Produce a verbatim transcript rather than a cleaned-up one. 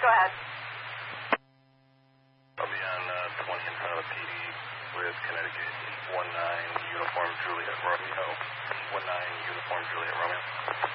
Go ahead. I'll be on uh, twenty in front of the P D with Connecticut eight one nine Uniform Juliet Romeo. eight one nine Uniform Juliet Romeo.